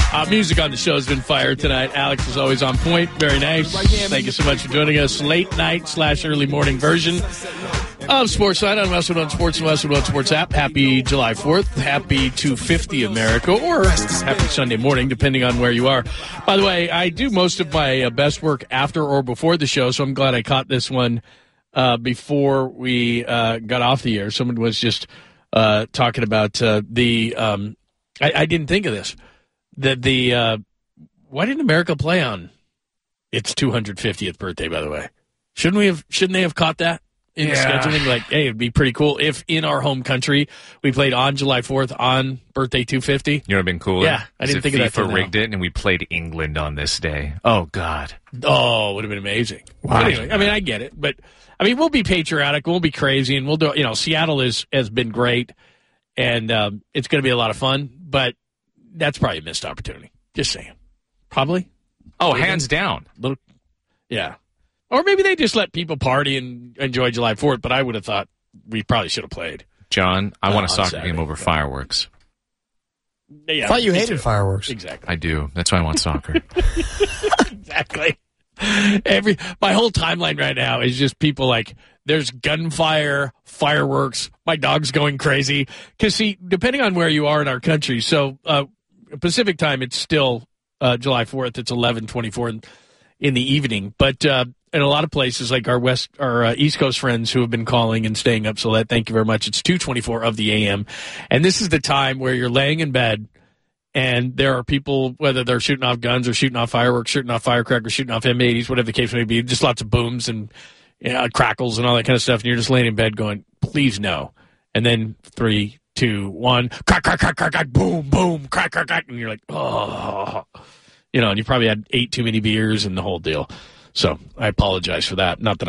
Music on the show has been fire tonight. Alex is always on point. Very nice. Thank you so much for joining us. Late night / early morning version of Sportsline on Westwood One Sports and Westwood One Sports app. Happy July 4th. Happy 250 America, or happy Sunday morning, depending on where you are. By the way, I do most of my best work after or before the show, so I'm glad I caught this one before we got off the air. Someone was just talking about I didn't think of this. Why didn't America play on its 250th birthday, by the way? Shouldn't they have caught that in the scheduling? Like, hey, it'd be pretty cool if in our home country we played on July 4th on birthday 250. You know what would have been cooler? Yeah, I didn't think of that. FIFA rigged it and we played England on this day. Oh, God. Oh, it would have been amazing. Wow. Anyway, I mean, I get it, but I mean, we'll be patriotic, we'll be crazy, and we'll do. You know, Seattle has been great, and it's going to be a lot of fun, but that's probably a missed opportunity. Just saying. Probably. Oh, hands down. Yeah. Or maybe they just let people party and enjoy July 4th, but I would have thought we probably should have played. John, I want a soccer Saturday, game over fireworks. Yeah, I thought you hated too. fireworks. Exactly. I do. That's why I want soccer. Exactly. My whole timeline right now is just people like, there's gunfire, fireworks, my dog's going crazy. Because, see, depending on where you are in our country, so Pacific time, it's still July 4th. It's 11:24 in the evening. But in a lot of places, like our East Coast friends who have been calling and staying up so late, thank you very much. It's 2:24 of the a.m. And this is the time where you're laying in bed, and there are people, whether they're shooting off guns or shooting off fireworks, shooting off firecrackers, shooting off M80s, whatever the case may be, just lots of booms and crackles and all that kind of stuff. And you're just laying in bed going, please no. And then 3, 2, 1, crack, crack, crack, crack, crack, boom, boom, crack, crack, crack. And you're like, oh. And you probably had 8 too many beers and the whole deal. So I apologize for that. Not that